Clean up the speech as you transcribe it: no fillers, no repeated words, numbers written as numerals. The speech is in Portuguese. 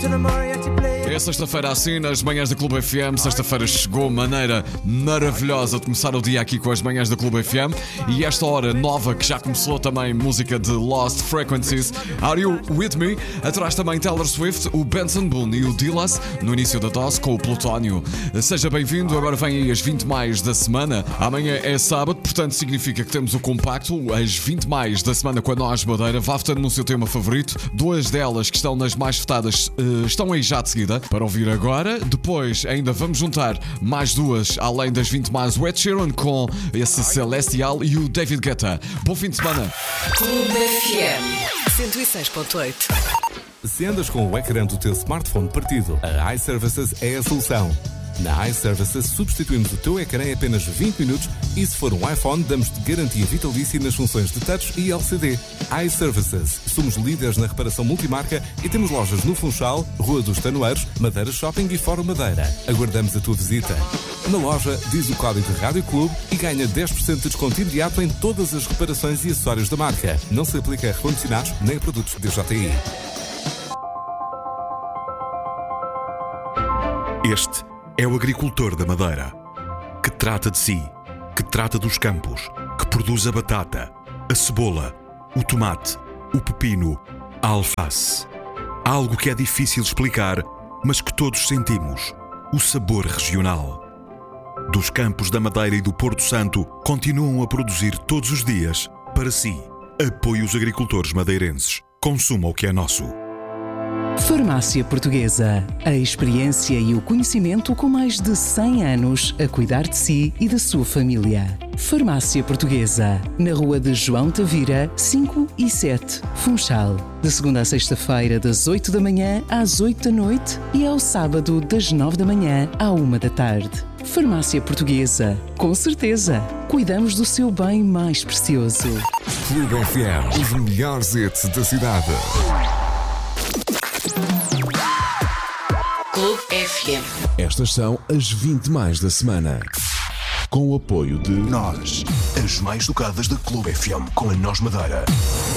É sexta-feira assim, nas manhãs da Clube FM. Sexta-feira chegou, maneira maravilhosa de começar o dia aqui com as manhãs da Clube FM. E esta hora nova que já começou também, música de Lost Frequencies, Are You With Me? Atrás também Taylor Swift, o Benson Boone e o Dillas, no início da dose com o Plutónio. Seja bem-vindo, agora vem aí as 20 mais da semana. Amanhã é sábado, portanto significa que temos o compacto, as 20 mais da semana com a Nós Madeira. Vá votando no seu tema favorito. Duas delas que estão nas mais votadas estão aí já de seguida para ouvir agora. Depois ainda vamos juntar mais duas, além das 20 mais, o Ed Sheeran com esse Celestial e o David Guetta. Bom fim de semana. Clube FM 106.8. Se andas com o ecrã do teu smartphone partido, a iServices é a solução. Na iServices substituímos o teu ecrã em apenas 20 minutos e se for um iPhone damos-te garantia vitalícia nas funções de Touch e LCD. iServices. Somos líderes na reparação multimarca e temos lojas no Funchal, Rua dos Tanoeiros, Madeira Shopping e Fórum Madeira. Aguardamos a tua visita. Na loja, diz o código Rádio Clube e ganha 10% de desconto imediato em todas as reparações e acessórios da marca. Não se aplica a recondicionados nem a produtos de DJI. Este é o agricultor da Madeira, que trata de si, que trata dos campos, que produz a batata, a cebola, o tomate, o pepino, a alface. Algo que é difícil explicar, mas que todos sentimos: o sabor regional. Dos campos da Madeira e do Porto Santo, continuam a produzir todos os dias para si. Apoie os agricultores madeirenses. Consuma o que é nosso. Farmácia Portuguesa. A experiência e o conhecimento com mais de 100 anos a cuidar de si e da sua família. Farmácia Portuguesa. Na rua de João Tavira, 5 e 7, Funchal. De segunda a sexta-feira, das 8 da manhã às 8 da noite e ao sábado, das 9 da manhã à 1 da tarde. Farmácia Portuguesa. Com certeza, cuidamos do seu bem mais precioso. Clube FM. Os melhores hits da cidade. Clube FM. Estas são as 20 mais da semana. Com o apoio de Nós, as mais tocadas da Clube FM com a Nós Madeira.